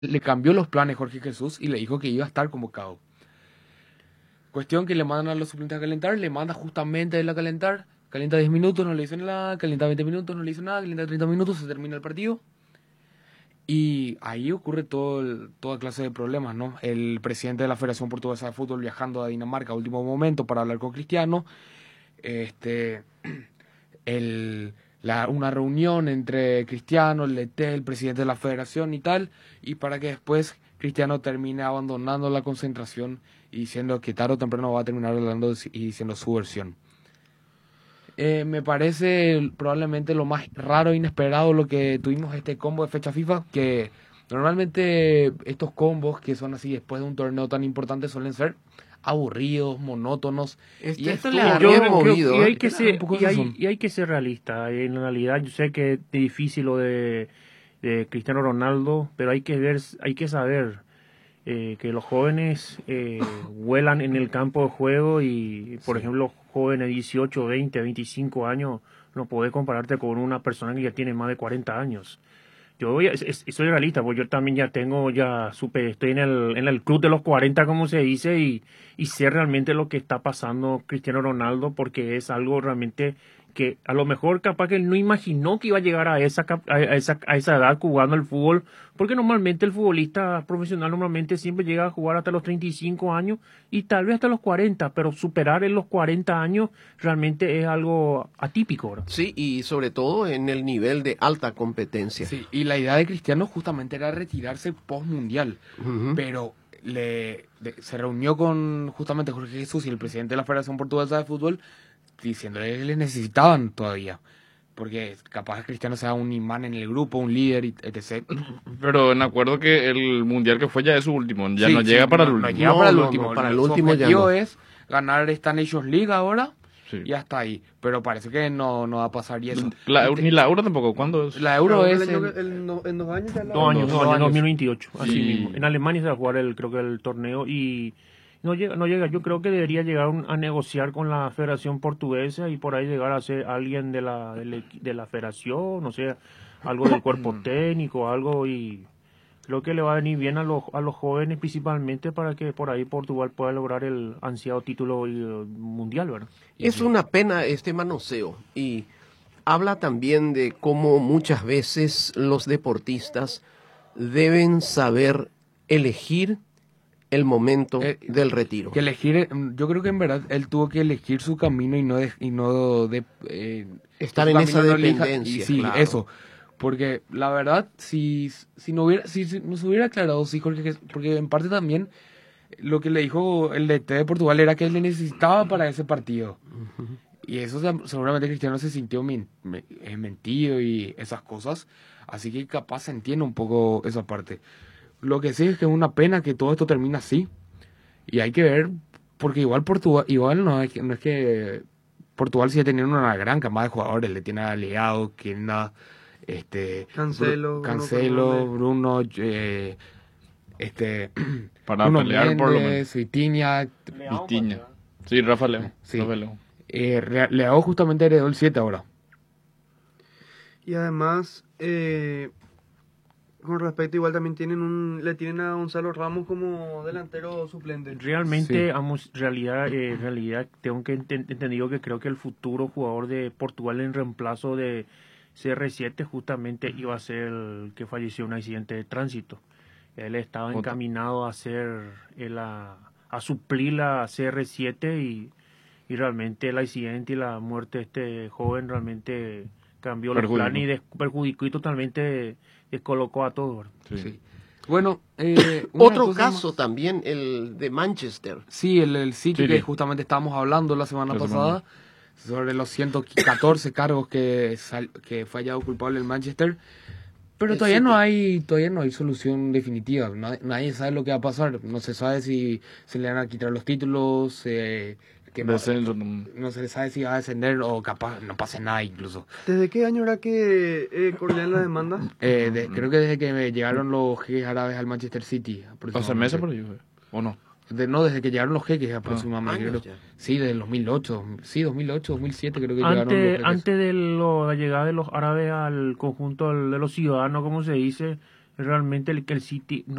le cambió los planes Jorge Jesús y le dijo que iba a estar convocado. Cuestión que le mandan a los suplentes a calentar, le manda justamente a él a calentar, calienta 10 minutos, no le dice nada, calienta 20 minutos, no le dice nada, calienta 30 minutos, se termina el partido. Y ahí ocurre toda clase de problemas, ¿no? El presidente de la Federación Portuguesa de Fútbol viajando a Dinamarca a último momento para hablar con Cristiano. Este, una reunión entre Cristiano, el DT, el presidente de la Federación y tal, y para que después Cristiano termine abandonando la concentración y diciendo que tarde o temprano va a terminar hablando y diciendo su versión. Me parece probablemente lo más raro e inesperado lo que tuvimos este combo de fecha FIFA, que normalmente estos combos que son así después de un torneo tan importante suelen ser aburridos, monótonos. Y Esto le agarró de movido. Y hay que ser realista. En realidad yo sé que es difícil lo de Cristiano Ronaldo, pero hay que saber que los jóvenes vuelan en el campo de juego y, por ejemplo, los jóvenes de 18, 20, 25 años, no podés compararte con una persona que ya tiene más de 40 años. Soy realista, porque yo también estoy en el club de los 40, como se dice, y sé realmente lo que está pasando Cristiano Ronaldo, porque es algo realmente que a lo mejor capaz que él no imaginó que iba a llegar a esa edad jugando al fútbol, porque normalmente el futbolista profesional normalmente siempre llega a jugar hasta los 35 años y tal vez hasta los 40, pero superar en los 40 años realmente es algo atípico, ¿verdad? Sí, y sobre todo en el nivel de alta competencia. Sí, y la idea de Cristiano justamente era retirarse post-mundial, pero se reunió con justamente Jorge Jesús y el presidente de la Federación Portuguesa de Fútbol diciéndole que les necesitaban todavía, porque capaz Cristiano sea un imán en el grupo, un líder, etc. Pero en acuerdo que el mundial que fue ya es su último, ya Sí, no llega para el no último. llega para el último. Para el Su último ya objetivo no. es ganar esta Nations League ahora Sí. y hasta ahí, pero parece que no va a pasar y eso. Ni la Euro tampoco, ¿cuándo es? La Euro es en 2 años ya la... 2028, así Sí. mismo. En Alemania se va a jugar creo que el torneo y no llega. Yo creo que debería llegar a negociar con la Federación Portuguesa y por ahí llegar a ser alguien de la Federación, no sé, algo del cuerpo técnico, algo, y creo que le va a venir bien a los jóvenes principalmente para que por ahí Portugal pueda lograr el ansiado título mundial, ¿verdad? Es una pena este manoseo y habla también de cómo muchas veces los deportistas deben saber elegir el momento del retiro. que elegir, yo creo que en verdad él tuvo que elegir su camino y no Estar su en esa camino no elija- dependencia, y sí, claro. eso. Porque la verdad, si nos hubiera aclarado, sí, Jorge, porque en parte también lo que le dijo el DT de Portugal era que él le necesitaba para ese partido. Y eso seguramente Cristiano se sintió mentido y esas cosas. Así que capaz se entiende un poco esa parte. Lo que sí es que es una pena que todo esto termine así. Y hay que ver, porque igual Portugal, no es que Portugal sigue teniendo una gran camada de jugadores. Le tiene a Leao, Kenda, Cancelo, Bruno, Para Bruno pelear por lo menos. Méndez, Vitinha. Vitinha. Sí, Rafa León. Sí. Rafa León. Leao justamente heredó el 7 ahora. Y además, con respecto, igual también le tienen a Gonzalo Ramos como delantero suplente. Realmente, Sí. realidad tengo que entendido que creo que el futuro jugador de Portugal en reemplazo de CR7 justamente iba a ser el que falleció en un accidente de tránsito. Él estaba encaminado a suplir la CR7 y realmente el accidente y la muerte de este joven realmente cambió los planes y perjudicó y totalmente descolocó a todos. Sí. Bueno, Otro caso también, el de Manchester. Sí, el City, Sí, que sí. justamente estábamos hablando la semana pasada, sobre los 114 cargos que fue hallado culpable el Manchester. Pero El todavía City. todavía no hay solución definitiva. Nadie sabe lo que va a pasar. No se sabe si se le van a quitar los títulos, Descenso. no se sabe si va a descender o capaz no pase nada incluso. ¿Desde qué año era que corrían la demanda? Creo que desde que llegaron los jeques árabes al Manchester City. ¿Hace meses por ahí? ¿O no? Desde que llegaron los jeques aproximadamente. años Creo. ya. Sí, desde el 2008. Sí, 2008, 2007 creo que llegaron los jeques. Antes de la llegada de los árabes al conjunto de los ciudadanos, como se dice, realmente el City